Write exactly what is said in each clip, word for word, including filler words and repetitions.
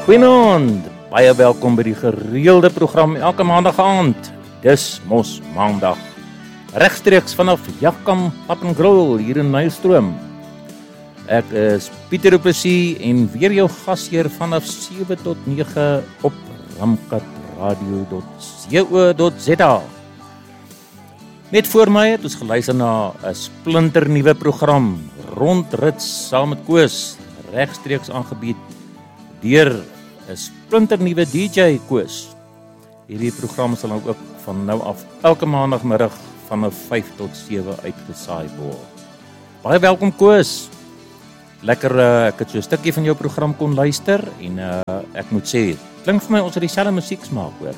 Goeienaand, baie welkom by die gereelde program elke maandag aand. Dis mos maandag. Regstreeks vanaf Jagkamp Pub and Grill hier in Nylstroom. Ek is Pieter Du Plessis en weer jou gasheer vanaf sewe tot nege op ramkat radio dot co dot za. Net voor my het ons geluister na 'n splinternuwe program, Rondrits saam met Koos, regstreeks aangebied deur 'n splinternuwe D J Koos. Hierdie program sal nou ook van nou af elke maandagmiddag vanaf vyf tot sewe uitgesaai word. Baie welkom Koos. Lekker uh, ek het so 'n stukkie van jou program kon luister en uh, ek moet sê, klink vir my ons het dieselfde musieksmaak hoor.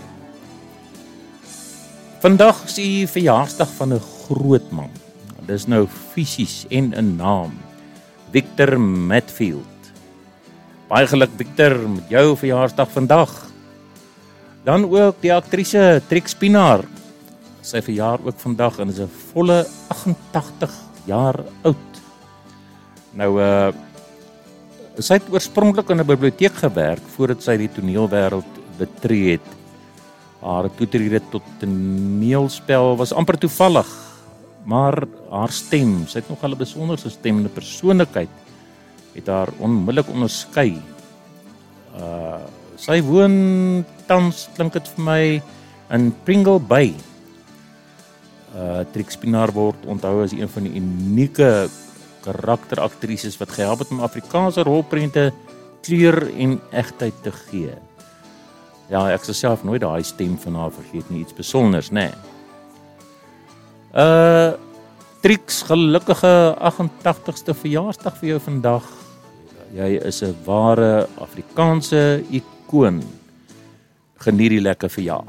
Vandag is die verjaarsdag van 'n groot man. Dis nou fisies en 'n naam. Victor Matfield. Baie geluk Victor met jou verjaarsdag vandag. Dan ook die aktrise Trix Pienaar. Sy verjaar ook vandag en is 'n volle agt-en-tagtig jaar oud. Nou uh sy het oorspronklik in 'n biblioteek gewerk voordat sy die toneelwêreld betree het. Haar toetrede tot toneelspel was amper toevallig, maar haar stem, sy het nog 'n besonderse stem en 'n persoonlikheid het haar onmiddellik onderskei. Uh sy woon tans, klink dit vir my, in Pringle Bay. Uh Trix Pienaar word onthou as een van die unieke karakteractrises wat gehelp het om Afrikaanse rolprente kleur en egtheid te gee. Ja, ek sal self nooit daai stem van haar vergeet nie, iets besonders, nê. Nee. Uh Trix, gelukkige agt-en-tagtigste verjaarsdag vir jou vandag. Jy is 'n ware Afrikaanse ikoon. Geniet die lekker verjaar.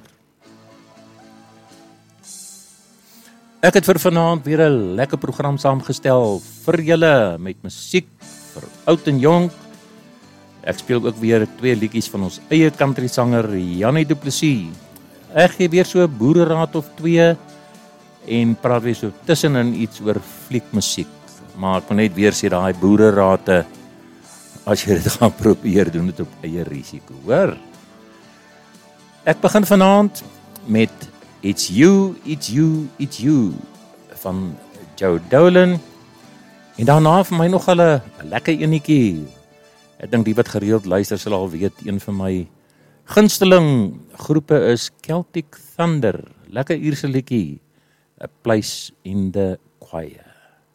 Ek het vir vanaand weer 'n lekker program saamgestel vir julle met musiek vir oud en jonk. Ek speel ook weer twee liedjies van ons eie country sanger Jannie Du Plessis. Ek gee weer so 'n boereraad of twee en praat weer so tussenin iets oor fliekmusiek. Maar ek wil net weer sê daai boererate, as jy dit gaan probeer, doen dit op eie risiko, hoor. Ek begin vanaand met It's You, It's You, It's You van Joe Dolan. En daarna vir my nog 'n lekker enetjie. Ek dink die wat gereeld luister sal al weet, een van my gunsteling groepe is Celtic Thunder. Lekker Ierse liedjie, A Place in the Choir.